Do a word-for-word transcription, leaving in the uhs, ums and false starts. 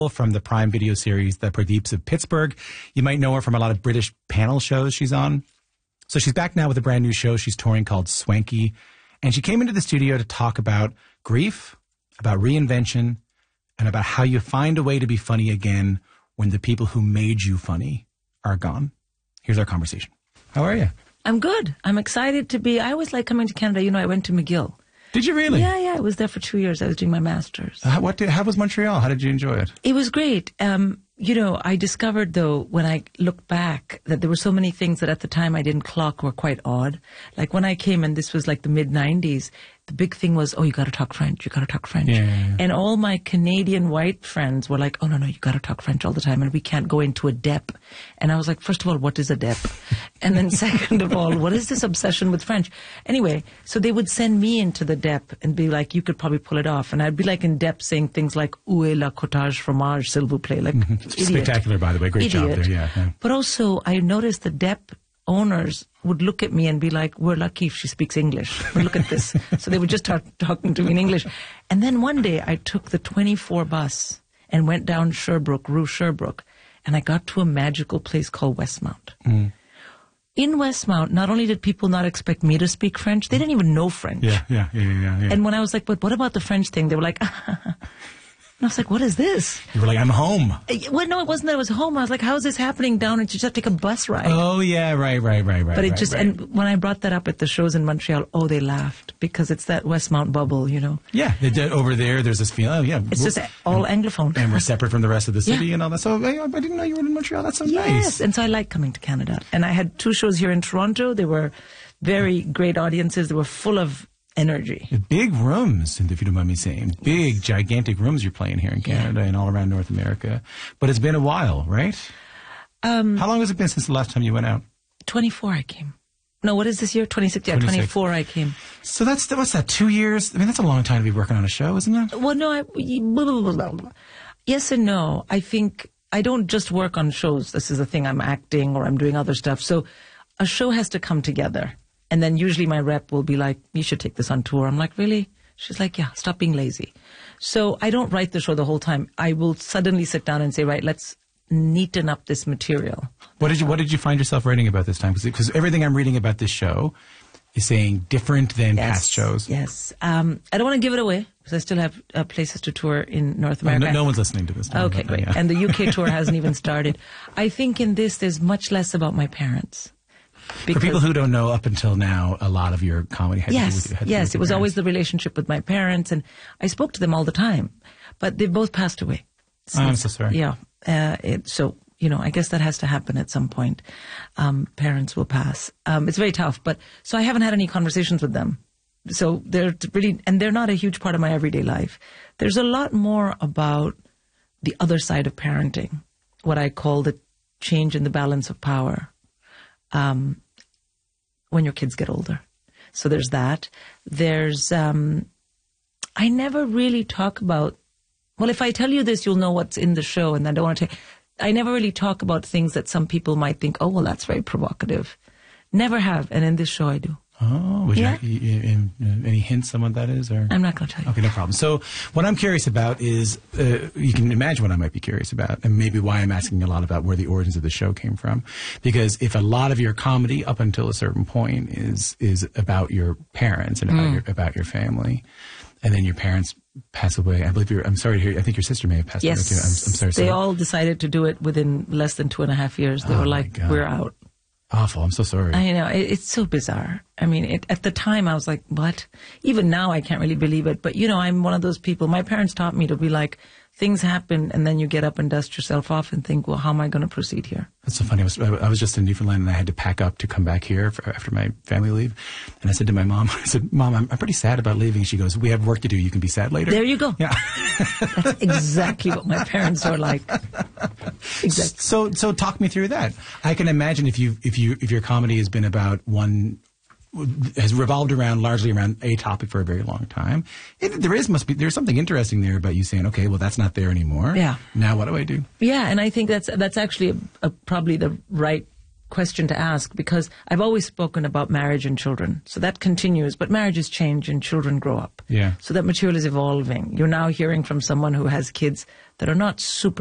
from the Prime Video series, The Pradeeps of Pittsburgh. You might know her from a lot of British panel shows she's on. So she's back now with a brand new show she's touring called Swanky. And she came into the studio to talk about grief, about reinvention, and about how you find a way to be funny again when the people who made you funny are gone. Here's our conversation. How are you? I'm good. I'm excited to be. I always like coming to Canada. You know, I went to McGill. Did you really? Yeah, yeah. I was there for two years. I was doing my master's. Uh, what did, how was Montreal? How did you enjoy it? It was great. Um, you know, I discovered, though, when I look back, that there were so many things that at the time I didn't clock were quite odd. Like when I came, and this was like the mid nineties, the big thing was, oh, you got to talk French. You got to talk French. Yeah, yeah, yeah. And all my Canadian white friends were like, oh, no, no, you got to talk French all the time, and we can't go into a D E P. And I was like, first of all, what is a D E P? And then second of all, what is this obsession with French? Anyway, so they would send me into the D E P and be like, you could probably pull it off. And I'd be like in D E P saying things like, où est la cottage fromage, s'il vous plaît? Like, mm-hmm. Idiot. Spectacular, by the way. Great Idiot. job there, yeah, yeah. But also, I noticed the D E P owners would look at me and be like, we're lucky if she speaks English. But look at this. So they would just start talking to me in English. And then one day I took the twenty-four bus and went down Sherbrooke, Rue Sherbrooke, and I got to a magical place called Westmount. Mm. In Westmount, not only did people not expect me to speak French, they didn't even know French. Yeah, yeah, yeah, yeah. yeah. And when I was like, but what about the French thing? They were like, and I was like, what is this? You were like, I'm home. Well, no, it wasn't that I was home. I was like, how is this happening down? And you just have to take a bus ride. Oh, yeah, right, right, right, right. But it right, just, right. and when I brought that up at the shows in Montreal, oh, they laughed because it's that Westmount bubble, you know. Yeah, they did, over there, there's this feeling, oh, yeah. It's just all and, Anglophone. And we're separate from the rest of the city Yeah. and all that. So I, I didn't know you were in Montreal. That's so yes, nice. Yes, and so I like coming to Canada. And I had two shows here in Toronto. They were very great audiences. They were full of energy. Big rooms, if you don't mind me saying. Big, yes. gigantic rooms you're playing here in Canada yeah. and all around North America. But it's been a while, right? Um, How long has it been since the last time you went out? twenty-four I came. No, what is this year? twenty-six Yeah, twenty-six twenty-four I came. So that's, what's that, two years? I mean, that's a long time to be working on a show, isn't it? Well, no, I, blah, blah, blah, blah, blah. Yes and no. I think I don't just work on shows. This is the thing. I'm acting or I'm doing other stuff. So a show has to come together. And then usually my rep will be like, you should take this on tour. I'm like, really? She's like, yeah, stop being lazy. So I don't write the show the whole time. I will suddenly sit down and say, right, let's neaten up this material. What did you What did you find yourself writing about this time? Because everything I'm reading about this show is saying different than yes, past shows. Yes. Um, I don't want to give it away because I still have uh, places to tour in North America. Oh, no, no one's listening to this. Okay, great. That, yeah. And the U K tour hasn't even started. I think in this, there's much less about my parents. Because for people who don't know, up until now, a lot of your comedy had yes, to do with, had yes, to do with it was parents. always the relationship with my parents, and I spoke to them all the time, but they both passed away. Oh, I'm so sorry. Yeah, uh, it, so you know, I guess that has to happen at some point. Um, parents will pass. Um, it's very tough, but so I haven't had any conversations with them. So they're really, and they're not a huge part of my everyday life. There's a lot more about the other side of parenting, what I call the change in the balance of power. Um, when your kids get older. So there's that. There's, um, I never really talk about, well, if I tell you this, you'll know what's in the show, and I don't want to, I never really talk about things that some people might think, oh, well, that's very provocative. Never have. And in this show, I do. Oh, would yeah. you, you, you, you any hints on what that is? Or? I'm not going to tell you. Okay, no problem. So what I'm curious about is, uh, you can imagine what I might be curious about, and maybe why I'm asking a lot about where the origins of the show came from. Because if a lot of your comedy up until a certain point is is about your parents and about mm. your about your family, and then your parents pass away. I believe you're, I'm sorry to hear, I think your sister may have passed yes. away too. I'm, I'm sorry. They so, all decided to do it within less than two and a half years. They oh were like, we're out. Awful. I'm so sorry. I know. It, it's so bizarre. I mean, it, at the time, I was like, what? Even now, I can't really believe it. But, you know, I'm one of those people. My parents taught me to be like, things happen, and then you get up and dust yourself off and think, well, how am I going to proceed here? That's so funny. I was, I was just in Newfoundland, and I had to pack up to come back here for, after my family leave. And I said to my mom, I said, Mom, I'm, I'm pretty sad about leaving. She goes, we have work to do. You can be sad later. There you go. Yeah. That's exactly what my parents are like. Exactly. So, so talk me through that. I can imagine if you, if you, if your comedy has been about one, has revolved around largely around a topic for a very long time. It, there is must be there's something interesting there about you saying, okay, well that's not there anymore. Yeah. Now what do I do? Yeah, and I think that's that's actually a, a, probably the right question to ask, because I've always spoken about marriage and children. So that continues, but marriages change and children grow up. Yeah. So that material is evolving. You're now hearing from someone who has kids that are not super